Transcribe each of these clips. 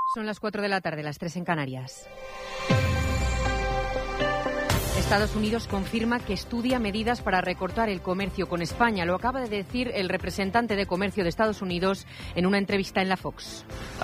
Son las 4 de la tarde, las 3 en Canarias. Estados Unidos confirma que estudia medidas para recortar el comercio con España. Lo acaba de decir el representante de Comercio de Estados Unidos en una entrevista en la Fox.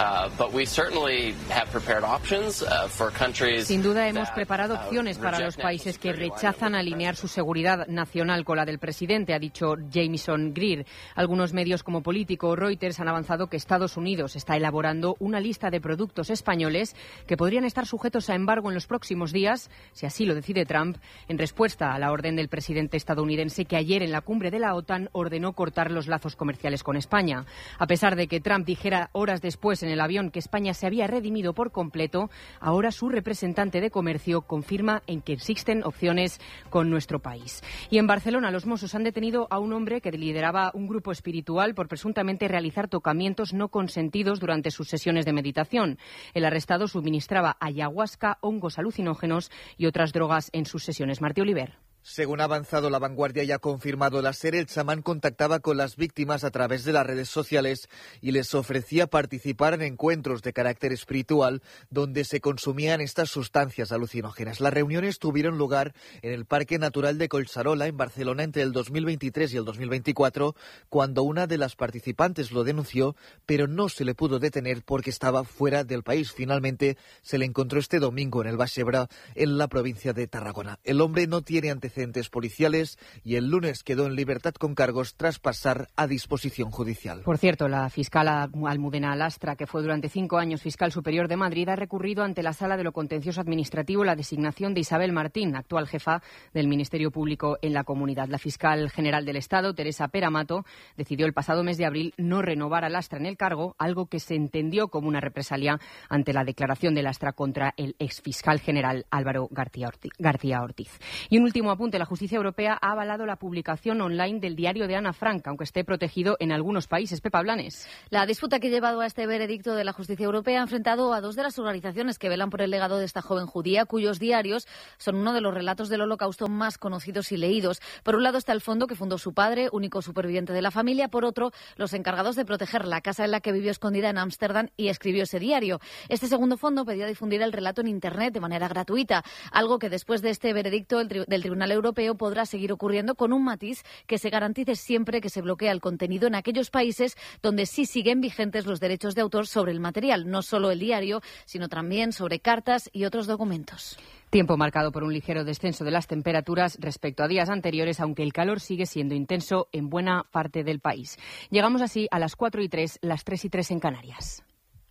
Sin duda hemos preparado opciones para los países que rechazan alinear su seguridad nacional con la del presidente, ha dicho Jamieson Greer. Algunos medios como Político o Reuters han avanzado que Estados Unidos está elaborando una lista de productos españoles que podrían estar sujetos a embargo en los próximos días, si así lo decide Trump, en respuesta a la orden del presidente estadounidense que ayer en la cumbre de la OTAN ordenó cortar los lazos comerciales con España. A pesar de que Trump dijera horas después en el avión que España se había redimido por completo, ahora su representante de Comercio confirma en que existen opciones con nuestro país. Y en Barcelona los Mossos han detenido a un hombre que lideraba un grupo espiritual por presuntamente realizar tocamientos no consentidos durante sus sesiones de meditación. El arrestado suministraba ayahuasca, hongos alucinógenos y otras drogas en sus sesiones. Martí Oliver. Según ha avanzado La Vanguardia y ha confirmado la SER, el chamán contactaba con las víctimas a través de las redes sociales y les ofrecía participar en encuentros de carácter espiritual donde se consumían estas sustancias alucinógenas. Las reuniones tuvieron lugar en el Parque Natural de Collserola, en Barcelona, entre el 2023 y el 2024, cuando una de las participantes lo denunció, pero no se le pudo detener porque estaba fuera del país. Finalmente se le encontró este domingo en el Baix Ebre, en la provincia de Tarragona. El hombre no tiene antecedentes policiales y el lunes quedó en libertad con cargos tras pasar a disposición judicial. Por cierto, la fiscal Almudena Lastra, que fue durante 5 años fiscal superior de Madrid, ha recurrido ante la Sala de lo Contencioso Administrativo la designación de Isabel Martín, actual jefa del Ministerio Público en la Comunidad. La fiscal general del Estado, Teresa Peramato, decidió el pasado mes de abril no renovar a Lastra en el cargo, algo que se entendió como una represalia ante la declaración de Lastra contra el exfiscal general Álvaro García Ortiz. Y un último apunte. La justicia europea ha avalado la publicación online del diario de Ana Frank, aunque esté protegido en algunos países. Pepa Blanes. La disputa que ha llevado a este veredicto de la justicia europea ha enfrentado a dos de las organizaciones que velan por el legado de esta joven judía, cuyos diarios son uno de los relatos del Holocausto más conocidos y leídos. Por un lado está el fondo que fundó su padre, único superviviente de la familia. Por otro, los encargados de proteger la casa en la que vivió escondida en Ámsterdam y escribió ese diario. Este segundo fondo pedía difundir el relato en Internet de manera gratuita, algo que después de este veredicto del Tribunal Europeo podrá seguir ocurriendo, con un matiz: que se garantice siempre que se bloquea el contenido en aquellos países donde sí siguen vigentes los derechos de autor sobre el material, no solo el diario, sino también sobre cartas y otros documentos. Tiempo marcado por un ligero descenso de las temperaturas respecto a días anteriores, aunque el calor sigue siendo intenso en buena parte del país. Llegamos así a las 4:03, las 3:03 en Canarias.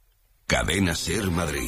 Cadena SER Madrid.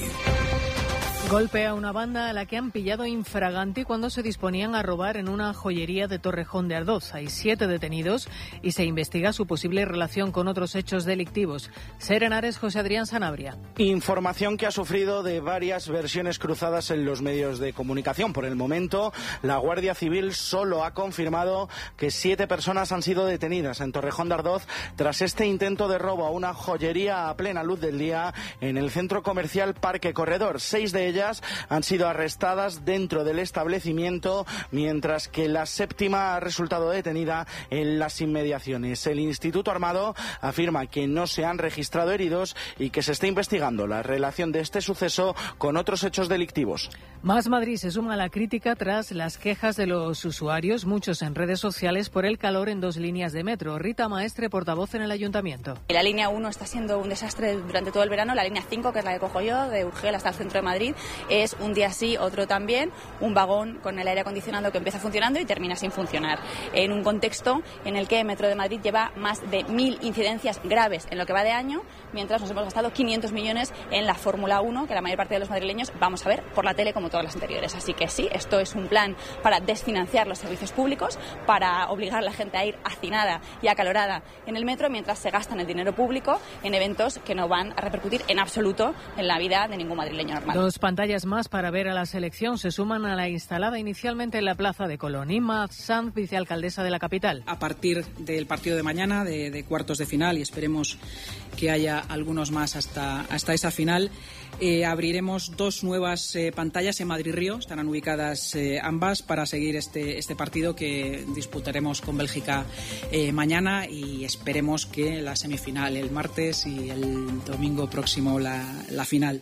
Golpe a una banda a la que han pillado infraganti cuando se disponían a robar en una joyería de Torrejón de Ardoz. Hay 7 detenidos y se investiga su posible relación con otros hechos delictivos. SER Henares, José Adrián Sanabria. Información que ha sufrido de varias versiones cruzadas en los medios de comunicación. Por el momento, la Guardia Civil solo ha confirmado que 7 personas han sido detenidas en Torrejón de Ardoz tras este intento de robo a una joyería a plena luz del día en el centro comercial Parque Corredor. 6 de ellas han sido arrestadas dentro del establecimiento, mientras que la 7ª ha resultado detenida en las inmediaciones. El Instituto Armado afirma que no se han registrado heridos y que se está investigando la relación de este suceso con otros hechos delictivos. Más Madrid se suma a la crítica tras las quejas de los usuarios, muchos en redes sociales, por el calor en 2 líneas de metro. Rita Maestre, portavoz en el Ayuntamiento. La línea 1 está siendo un desastre durante todo el verano. La línea 5, que es la que cojo yo, de Urgel hasta el centro de Madrid, es un día sí, otro también, un vagón con el aire acondicionado que empieza funcionando y termina sin funcionar. En un contexto en el que Metro de Madrid lleva más de 1.000 incidencias graves en lo que va de año, mientras nos hemos gastado 500 millones en la Fórmula 1, que la mayor parte de los madrileños vamos a ver por la tele como todas las anteriores. Así que sí, esto es un plan para desfinanciar los servicios públicos, para obligar a la gente a ir hacinada y acalorada en el metro, mientras se gastan el dinero público en eventos que no van a repercutir en absoluto en la vida de ningún madrileño normal. pantallas más para ver a la selección se suman a la instalada inicialmente en la Plaza de Colón. Inma Sanz, vicealcaldesa de la capital. A partir del partido de mañana, de cuartos de final, y esperemos que haya algunos más hasta esa final, abriremos 2 nuevas pantallas en Madrid-Río. Estarán ubicadas ambas para seguir este partido que disputaremos con Bélgica mañana, y esperemos que la semifinal el martes y el domingo próximo la final.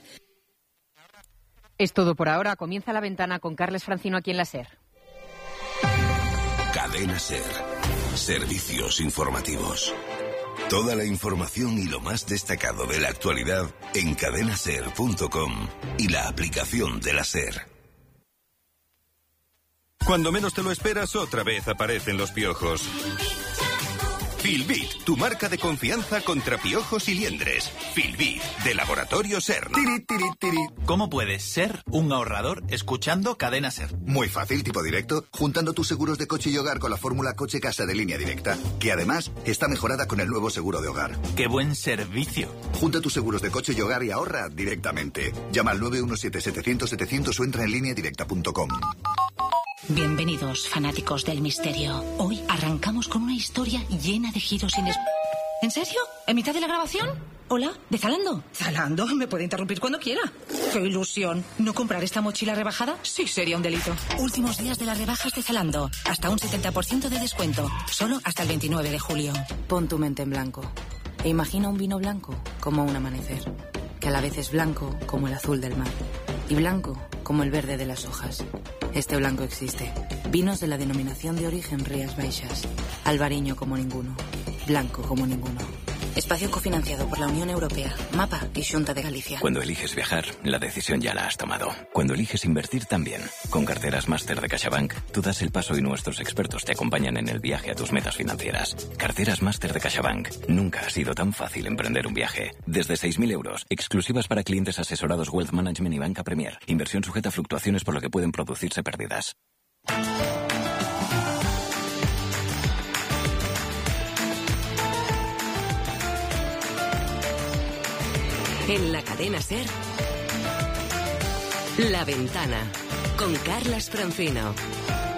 Es todo por ahora. Comienza La Ventana con Carles Francino aquí en la SER. Cadena SER. Servicios informativos. Toda la información y lo más destacado de la actualidad en cadenaser.com y la aplicación de la SER. Cuando menos te lo esperas, otra vez aparecen los piojos. Filbit, tu marca de confianza contra piojos y liendres. Filbit, de Laboratorio SER. ¿Cómo puedes ser un ahorrador escuchando Cadena SER? Muy fácil, tipo directo, juntando tus seguros de coche y hogar con la fórmula coche-casa de Línea Directa, que además está mejorada con el nuevo seguro de hogar. ¡Qué buen servicio! Junta tus seguros de coche y hogar y ahorra directamente. Llama al 917-700-700 o entra en lineadirecta.com. Bienvenidos, fanáticos del misterio. Hoy arrancamos con una historia llena de giros inesperados. ¿En serio? ¿En mitad de la grabación? Hola, ¿de Zalando? ¿Zalando? ¿Me puede interrumpir cuando quiera? ¡Qué ilusión! ¿No comprar esta mochila rebajada? Sí, sería un delito. Últimos días de las rebajas de Zalando. Hasta un 70% de descuento. Solo hasta el 29 de julio. Pon tu mente en blanco. E imagina un vino blanco como un amanecer. Que a la vez es blanco como el azul del mar. Y blanco como el verde de las hojas. Este blanco existe. Vinos de la denominación de origen Rías Baixas. Albariño como ninguno. Blanco como ninguno. Espacio cofinanciado por la Unión Europea, MAPA y Xunta de Galicia. Cuando eliges viajar, la decisión ya la has tomado. Cuando eliges invertir también. Con Carteras Máster de CaixaBank, tú das el paso y nuestros expertos te acompañan en el viaje a tus metas financieras. Carteras Máster de CaixaBank. Nunca ha sido tan fácil emprender un viaje. Desde 6.000 euros, exclusivas para clientes asesorados Wealth Management y Banca Premier. Inversión sujeta a fluctuaciones por lo que pueden producirse pérdidas. En la cadena SER, La Ventana, con Carles Francino.